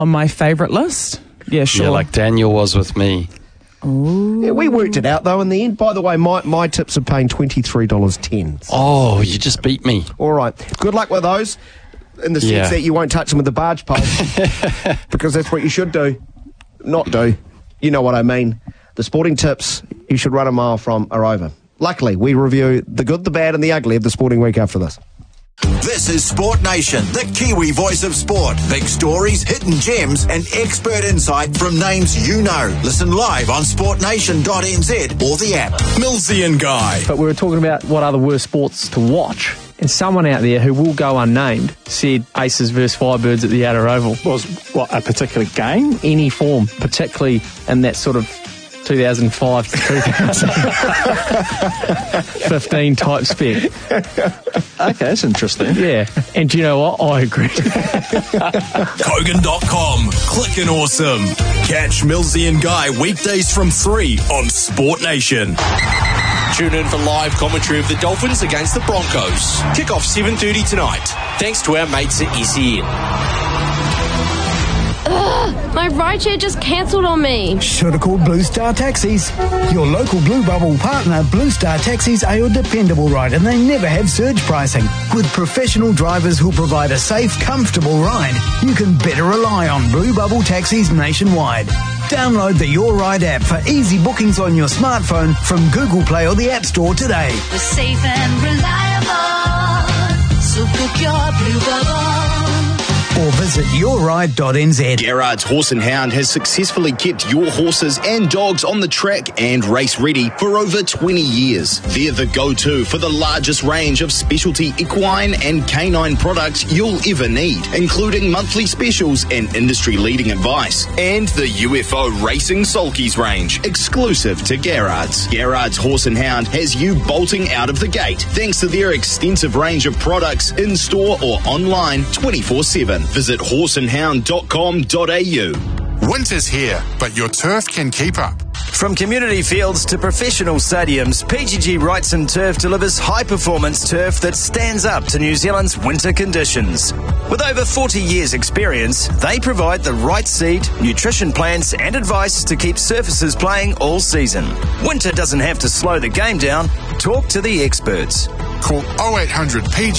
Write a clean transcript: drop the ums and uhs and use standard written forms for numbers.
on my favourite list. Yeah, sure. Yeah, like Daniel was with me. Yeah, we worked it out, though, in the end. By the way, my tips are paying $23.10. Oh, you just beat me. All right. Good luck with those, in the sense that you won't touch them with the barge pole, because that's what you should do. Not do. You know what I mean. The sporting tips you should run a mile from are over. Luckily, we review the good, the bad and the ugly of the sporting week after this. This is Sport Nation, the Kiwi voice of sport. Big stories, hidden gems, and expert insight from names you know. Listen live on sportnation.nz or the app. Millsy and Guy. But we were talking about what are the worst sports to watch. And someone out there who will go unnamed said Aces versus Firebirds at the Outer Oval. Was what, a particular game? Any form, particularly in that sort of 2005 to 2015 type spec. Okay, that's interesting. Yeah. And do you know what? I agree. Kogan.com. Clickin' awesome. Catch Millsy and Guy weekdays from 3 on Sport Nation. Tune in for live commentary of the Dolphins against the Broncos. Kick-off 7:30 tonight. Thanks to our mates at SEN. My rideshare just cancelled on me. Should have called Blue Star Taxis. Your local Blue Bubble partner, Blue Star Taxis, are your dependable ride, and they never have surge pricing. With professional drivers who'll provide a safe, comfortable ride, you can better rely on Blue Bubble Taxis nationwide. Download the Your Ride app for easy bookings on your smartphone from Google Play or the App Store today. We're safe and reliable, so book your Blue Bubble. Or visit yourride.nz. Gerard's Horse and Hound has successfully kept your horses and dogs on the track and race ready for over 20 years. They're the go-to for the largest range of specialty equine and canine products you'll ever need, including monthly specials and industry-leading advice. And the UFO Racing Sulkies range, exclusive to Gerard's. Gerard's Horse and Hound has you bolting out of the gate thanks to their extensive range of products in-store or online 24/7. Visit horseandhound.com.au. Winter's here, but your turf can keep up. From community fields to professional stadiums, PGG Wrightson Turf delivers high-performance turf that stands up to New Zealand's winter conditions. With over 40 years' experience, they provide the right seed, nutrition plans and advice to keep surfaces playing all season. Winter doesn't have to slow the game down. Talk to the experts. Call 0800 PG